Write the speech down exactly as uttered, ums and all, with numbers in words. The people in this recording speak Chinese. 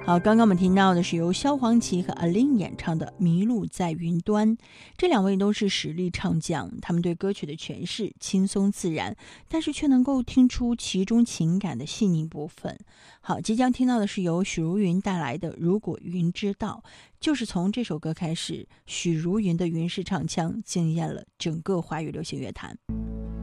好，刚刚我们听到的是由萧煌奇和 Alin 演唱的《迷路在云端》，这两位都是实力唱将，他们对歌曲的诠释轻松自然，但是却能够听出其中情感的细腻部分。好，即将听到的是由许茹芸带来的《如果云知道》，就是从这首歌开始，许茹芸的云式唱腔惊艳了整个华语流行乐坛。